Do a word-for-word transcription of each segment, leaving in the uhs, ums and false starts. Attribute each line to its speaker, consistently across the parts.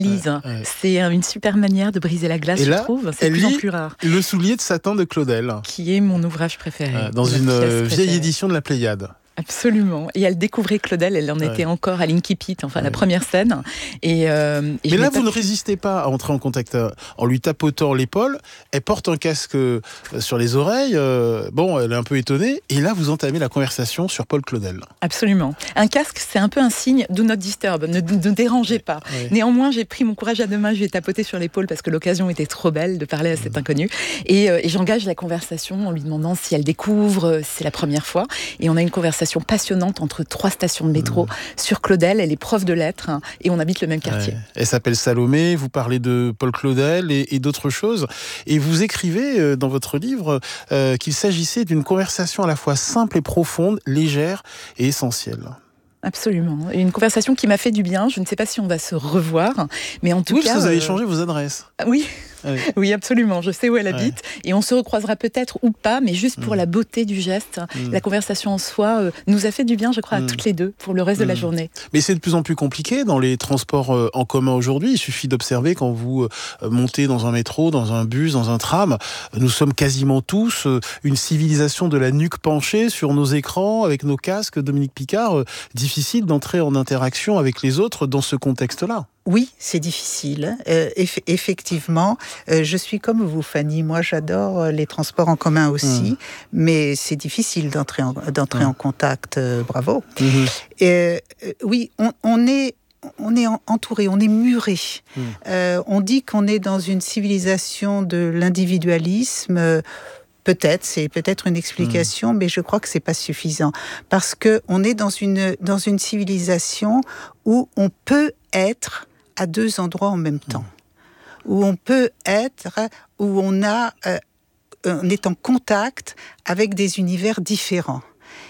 Speaker 1: Lise,
Speaker 2: Ouais, ouais.
Speaker 1: c'est une super manière de briser la glace,
Speaker 2: Et
Speaker 1: je
Speaker 2: là,
Speaker 1: trouve. C'est de
Speaker 2: elle
Speaker 1: plus en
Speaker 2: lit
Speaker 1: plus rare.
Speaker 2: Le soulier de satin de Claudel,
Speaker 1: Qui est mon ouvrage préféré.
Speaker 2: euh, dans
Speaker 1: ma
Speaker 2: une
Speaker 1: pièce
Speaker 2: euh, vieille
Speaker 1: préférée.
Speaker 2: édition de la Pléiade.
Speaker 1: Absolument. Et elle découvrait Claudel, elle en
Speaker 2: Ouais.
Speaker 1: était encore à l'Incipit, enfin
Speaker 2: Ouais.
Speaker 1: la première scène. Et, euh, et
Speaker 2: Mais
Speaker 1: je
Speaker 2: là,
Speaker 1: n'ai
Speaker 2: vous
Speaker 1: pas
Speaker 2: ne
Speaker 1: pu-
Speaker 2: résistez pas à entrer en contact euh, en lui tapotant l'épaule. Elle porte un casque euh, sur les oreilles. euh, bon, elle est un peu étonnée. Et là, vous entamez la conversation sur Paul Claudel.
Speaker 1: Absolument. Un casque, c'est un peu un signe do not disturb, ne, ne dérangez pas.
Speaker 2: Ouais.
Speaker 1: Néanmoins, j'ai pris mon courage à deux mains, je lui ai tapoté sur l'épaule parce que l'occasion était trop belle de parler à cet inconnu. Et, euh, et j'engage la conversation en lui demandant si elle découvre, euh, c'est la première fois. Et on a une conversation passionnante entre trois stations de métro mmh. sur Claudel. Elle est prof de lettres hein, et on habite le même quartier.
Speaker 2: Ouais. Elle s'appelle Salomé, vous parlez de Paul Claudel et, et d'autres choses. Et vous écrivez euh, dans votre livre euh, qu'il s'agissait d'une conversation à la fois simple et profonde, légère et essentielle.
Speaker 1: Absolument. Une conversation qui m'a fait du bien. Je ne sais pas si on va se revoir, mais en tout
Speaker 2: oui,
Speaker 1: cas...
Speaker 2: Oui, parce que vous avez
Speaker 1: euh...
Speaker 2: échangé vos adresses.
Speaker 1: Oui.
Speaker 2: Oui.
Speaker 1: oui, absolument. Je sais où elle habite ouais. et on se recroisera peut-être ou pas, mais juste pour mmh. la beauté du geste, mmh. la conversation en soi euh, nous a fait du bien, je crois, mmh. à toutes les deux pour le reste mmh. de la journée.
Speaker 2: Mais c'est de plus en plus compliqué dans les transports euh, en commun aujourd'hui. Il suffit d'observer quand vous euh, montez dans un métro, dans un bus, dans un tram. Nous sommes quasiment tous euh, une civilisation de la nuque penchée sur nos écrans avec nos casques. Dominique Picard, euh, difficile d'entrer en interaction avec les autres dans ce contexte-là.
Speaker 3: Oui, c'est difficile. Euh, eff- effectivement, euh, je suis comme vous, Fanny. Moi, j'adore les transports en commun aussi, mmh. mais c'est difficile d'entrer en, d'entrer mmh. en contact. Euh, bravo. Mmh. Et, euh, oui, on, on est... On est entouré, on est muré. Mmh. Euh, on dit qu'on est dans une civilisation de l'individualisme. Euh, peut-être, c'est peut-être une explication, mmh. mais je crois que c'est pas suffisant parce que on est dans une dans une civilisation où on peut être à deux endroits en même temps, mmh. où on peut être, où on a, euh, on est en contact avec des univers différents.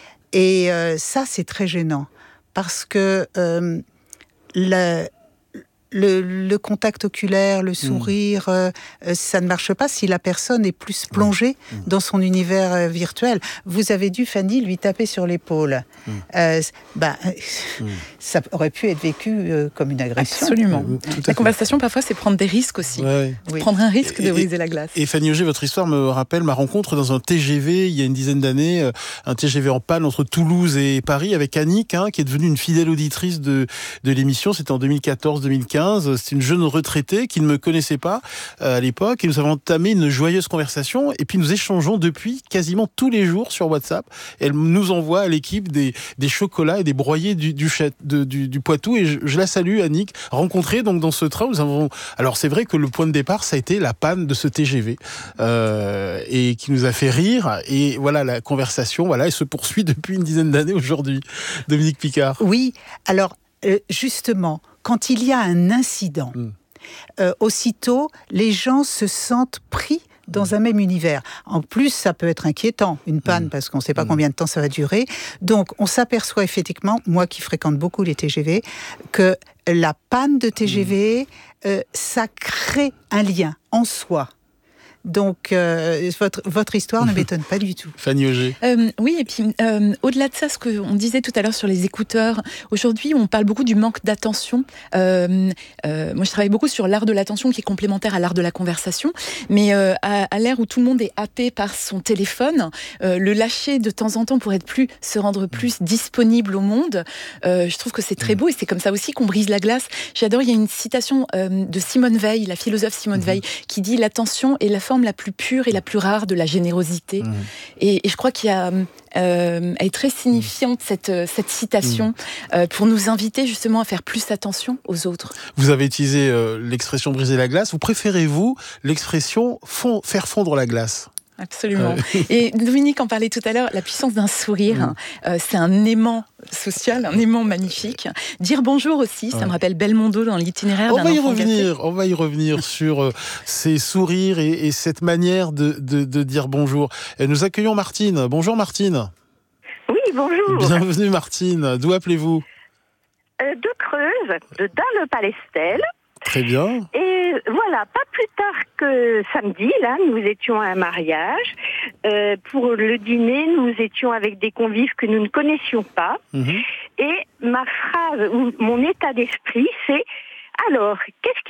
Speaker 3: Et euh, ça, c'est très gênant parce que euh, le, le, le contact oculaire, le sourire, mmh. euh, ça ne marche pas si la personne est plus plongée mmh. dans son univers euh, virtuel. Vous avez dû, Fanny, lui taper sur l'épaule. Mmh. Euh, bah, mmh. ça aurait pu être vécu euh, comme une agression.
Speaker 1: Absolument. Mmh, la conversation, parfois, c'est prendre des risques aussi.
Speaker 2: Ouais.
Speaker 1: Oui. Prendre un risque
Speaker 2: et,
Speaker 1: de briser la glace.
Speaker 2: Et Fanny Auger, votre histoire me rappelle ma rencontre dans un T G V il y a une dizaine d'années, un T G V en panne entre Toulouse et Paris avec Annick, hein, qui est devenue une fidèle auditrice de, de l'émission. C'était en deux mille quatorze deux mille quinze. C'est une jeune retraitée qui ne me connaissait pas euh, à l'époque et nous avons entamé une joyeuse conversation et puis nous échangeons depuis quasiment tous les jours sur WhatsApp. Elle nous envoie à l'équipe des, des chocolats et des broyés du, du, de, du, du Poitou et je, je la salue, Annick, rencontrée donc dans ce train. Nous avons... Alors c'est vrai que le point de départ, ça a été la panne de ce T G V euh, et qui nous a fait rire et voilà, la conversation voilà, elle se poursuit depuis une dizaine d'années aujourd'hui. Dominique Picard.
Speaker 3: Oui, alors euh, justement, quand il y a un incident, mmh. euh, aussitôt, les gens se sentent pris dans mmh. un même univers. En plus, ça peut être inquiétant, une panne, mmh. parce qu'on ne sait pas mmh. combien de temps ça va durer. Donc, on s'aperçoit effectivement, moi qui fréquente beaucoup les T G V, que la panne de T G V, mmh. euh, ça crée un lien en soi. Donc, euh, votre, votre histoire ne m'étonne pas du tout.
Speaker 2: Fanny Auger.
Speaker 1: Euh, oui, et puis euh, au-delà de ça, ce qu'on disait tout à l'heure sur les écouteurs, aujourd'hui, on parle beaucoup du manque d'attention. Euh, euh, moi, je travaille beaucoup sur l'art de l'attention qui est complémentaire à l'art de la conversation. Mais euh, à, à l'ère où tout le monde est happé par son téléphone, euh, le lâcher de temps en temps pour être plus, se rendre plus disponible au monde, euh, je trouve que c'est très beau et c'est comme ça aussi qu'on brise la glace. J'adore, il y a une citation euh, de Simone Veil, la philosophe Simone mmh. Veil, qui dit « L'attention est la forme la plus pure et la plus rare de la générosité. Mmh. Et, et je crois qu'il y a, euh, elle est très signifiante cette, cette citation mmh. euh, pour nous inviter justement à faire plus attention aux autres.
Speaker 2: Vous avez utilisé euh, l'expression briser la glace. Vous préférez-vous l'expression fond, faire fondre la glace ?
Speaker 1: Absolument. Euh... Et Dominique en parlait tout à l'heure, la puissance d'un sourire, mmh. euh, c'est un aimant social, un aimant magnifique. Dire bonjour aussi, ça ouais. me rappelle Belmondo dans l'itinéraire
Speaker 2: on
Speaker 1: d'un
Speaker 2: va y
Speaker 1: enfant
Speaker 2: revenir,
Speaker 1: gâté.
Speaker 2: On va y revenir sur euh, ces sourires et, et cette manière de, de, de dire bonjour. Et nous accueillons Martine. Bonjour Martine.
Speaker 4: Oui, bonjour.
Speaker 2: Bienvenue Martine. D'où appelez-vous ?
Speaker 4: euh, De Creuse, de Dun-le-Palestel.
Speaker 2: Très bien.
Speaker 4: Et voilà, pas plus tard que samedi, là, nous étions à un mariage. Euh, pour le dîner, nous étions avec des convives que nous ne connaissions pas. Mmh. Et ma phrase, ou mon état d'esprit, c'est Alors, qu'est-ce